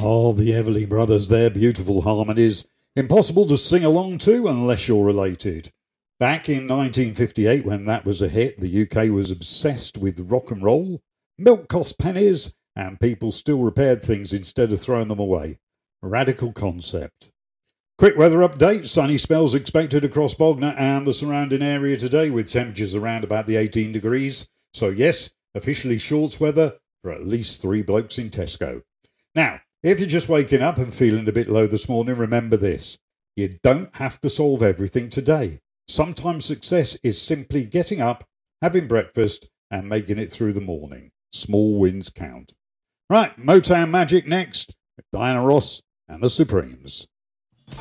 Oh, the Everly Brothers, their beautiful harmonies. Impossible to sing along to unless you're related. Back in 1958, when that was a hit, the UK was obsessed with rock and roll. Milk cost pennies, and people still repaired things instead of throwing them away. Radical concept. Quick weather update. Sunny spells expected across Bognor and the surrounding area today, with temperatures around about the 18 degrees. So yes, officially shorts weather for at least 3 blokes in Tesco. Now, if you're just waking up and feeling a bit low this morning, remember this. You don't have to solve everything today. Sometimes success is simply getting up, having breakfast, and making it through the morning. Small wins count. Right, Motown Magic next with Diana Ross and the Supremes.